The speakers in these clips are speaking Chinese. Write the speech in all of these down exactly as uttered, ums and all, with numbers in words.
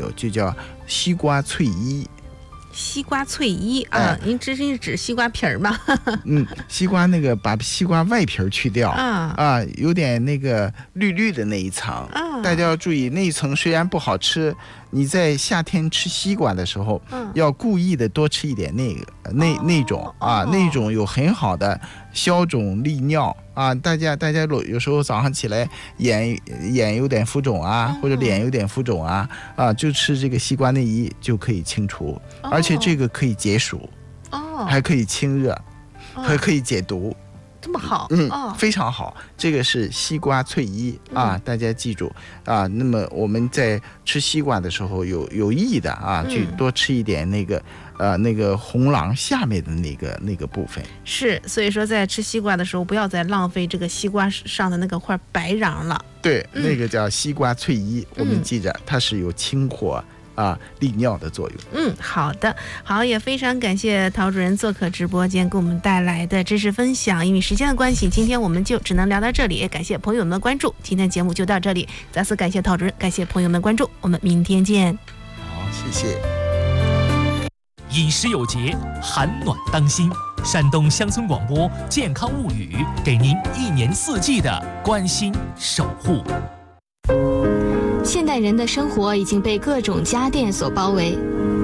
有，就叫西瓜脆衣。 西瓜脆衣啊，您、哎、这是指西瓜皮儿吗？ 嗯，西瓜那个把西瓜外皮儿去掉啊啊，有点那个绿绿的那一层啊，大家要注意，那一层虽然不好吃，你在夏天吃西瓜的时候，嗯、要故意的多吃一点那个那、哦、那种啊、哦，那种有很好的消肿利尿啊。大家大家有时候早上起来眼眼有点浮肿啊，哦、或者脸有点浮肿啊啊，就吃这个西瓜内衣就可以清除，哦、而且这个可以解暑，哦，还可以清热，哦、还可以解毒。 这么好， 嗯、 哦， 非常好。这个是西瓜脆衣啊、嗯，大家记住啊。那么我们在吃西瓜的时候有有意的啊，嗯、去多吃一点那个呃那个红囊下面的那个那个部分。 是，所以说在吃西瓜的时候，不要再浪费这个西瓜上的那个块白瓤了。 对，嗯、那个叫西瓜脆衣，我们记着，它是有清火啊，利尿的作用。 嗯，好的，好，也非常感谢陶主任做客直播间给我们带来的知识分享。因为时间的关系，今天我们就只能聊到这里，也感谢朋友们的关注。今天节目就到这里，再次感谢陶主任，感谢朋友们的关注，我们明天见。 好，谢谢。 饮食有节，寒暖当心。山东乡村广播健康物语，给您一年四季的关心守护。 现代人的生活已经被各种家电所包围，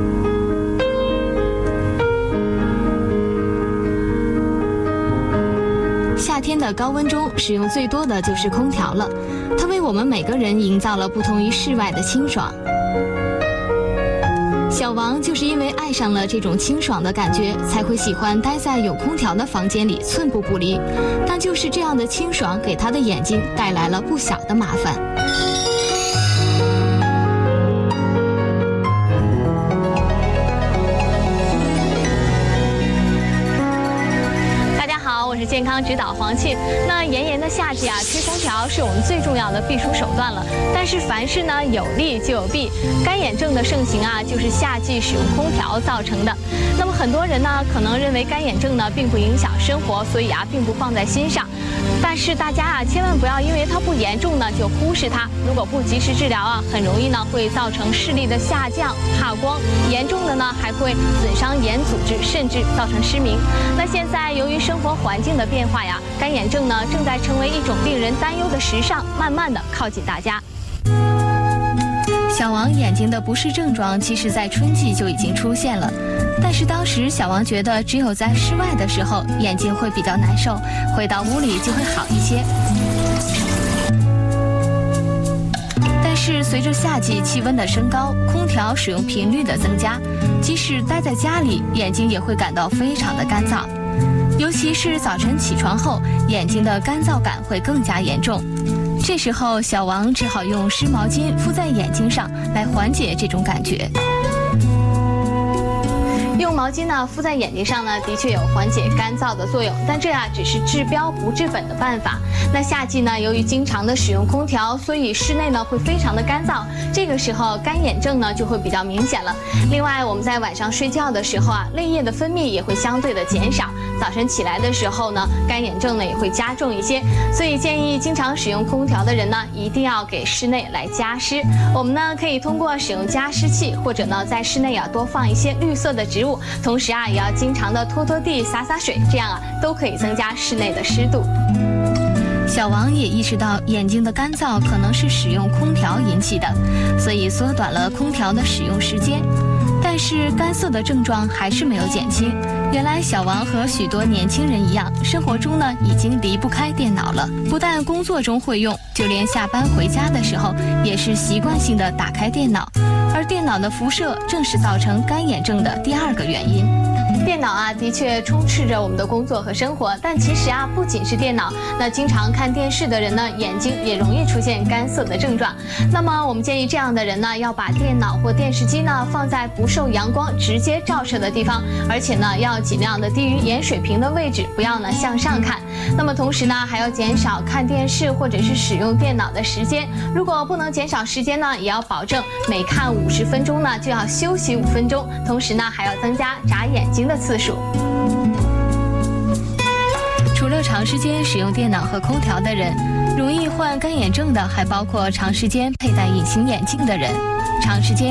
夏天的高温中使用最多的就是空调了，它为我们每个人营造了不同于室外的清爽。小王就是因为爱上了这种清爽的感觉，才会喜欢待在有空调的房间里寸步不离，但就是这样的清爽给他的眼睛带来了不小的麻烦。 我是健康指导黄庆。那炎炎的夏季啊，吹空调是我们最重要的避暑手段了。但是凡事呢有利就有弊，干眼症的盛行啊，就是夏季使用空调造成的。那么很多人呢可能认为干眼症呢并不影响生活，所以啊并不放在心上。但是大家啊千万不要因为它不严重呢就忽视它，如果不及时治疗啊，很容易呢会造成视力的下降、怕光，严重的呢还会损伤眼组织，甚至造成失明。那现在由于生活环境的变化呀，干眼症呢正在成为一种令人担忧的时尚，慢慢的靠近大家。 小王眼睛的不适症状其实在春季就已经出现了，但是当时小王觉得只有在室外的时候眼睛会比较难受，回到屋里就会好一些。但是随着夏季气温的升高，空调使用频率的增加，即使待在家里，眼睛也会感到非常的干燥，尤其是早晨起床后，眼睛的干燥感会更加严重。这时候小王只好用湿毛巾敷在眼睛上来缓解这种感觉。 用毛巾呢敷在眼睛上呢，的确有缓解干燥的作用，但这呀只是治标不治本的办法。那夏季呢，由于经常的使用空调，所以室内呢会非常的干燥，这个时候干眼症呢就会比较明显了。另外，我们在晚上睡觉的时候啊，泪液的分泌也会相对的减少，早晨起来的时候呢，干眼症呢也会加重一些。所以建议经常使用空调的人呢，一定要给室内来加湿。我们呢可以通过使用加湿器，或者呢在室内啊多放一些绿色的植物。同时啊，也要经常的拖拖地、洒洒水，这样啊，都可以增加室内的湿度。 小王也意识到眼睛的干燥可能是使用空调引起的，所以缩短了空调的使用时间。但是干涩的症状还是没有减轻。原来小王和许多年轻人一样，生活中呢已经离不开电脑了，不但工作中会用，就连下班回家的时候也是习惯性的打开电脑。而电脑的辐射正是造成干眼症的第二个原因。 电脑啊，的确充斥着我们的工作和生活，但其实啊，不仅是电脑，那经常看电视的人呢，眼睛也容易出现干涩的症状。那么我们建议这样的人呢，要把电脑或电视机呢放在不受阳光直接照射的地方，而且呢，要尽量的低于眼水平的位置，不要呢向上看。那么同时呢，还要减少看电视或者是使用电脑的时间。如果不能减少时间呢，也要保证每看五十分钟呢就要休息五分钟，同时呢还要增加眨眼睛的次数。 除了长时间使用电脑和空调的人，容易患干眼症的还包括长时间佩戴隐形眼镜的人，长时间